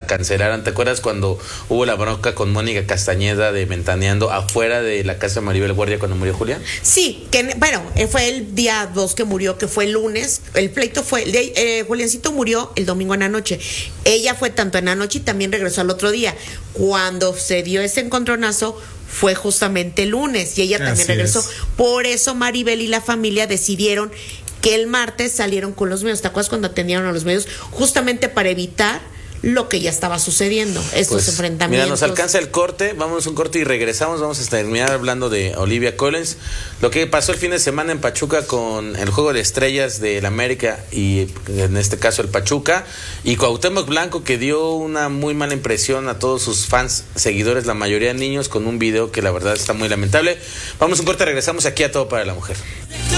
cancelaran. ¿Te acuerdas cuando hubo la bronca con Mónica Castañeda de Ventaneando afuera de la casa de Maribel Guardia cuando murió Julián? Sí, fue el día 2 que murió, que fue el lunes. El pleito fue, Juliancito murió el domingo en la noche. Ella fue tanto en la noche y también regresó al otro día. Cuando se dio ese encontronazo fue justamente el lunes y ella también regresó. Por eso Maribel y la familia decidieron que el martes salieron con los medios. ¿Te acuerdas cuando atendieron a los medios? Justamente para evitar lo que ya estaba sucediendo, estos enfrentamientos. Mira, nos alcanza el corte, vamos a un corte y regresamos. Vamos a terminar hablando de Olivia Collins, lo que pasó el fin de semana en Pachuca con el Juego de Estrellas del América y en este caso el Pachuca, y Cuauhtémoc Blanco, que dio una muy mala impresión a todos sus fans, seguidores, la mayoría niños, con un video que la verdad está muy lamentable. Vamos a un corte, regresamos aquí a Todo para la Mujer.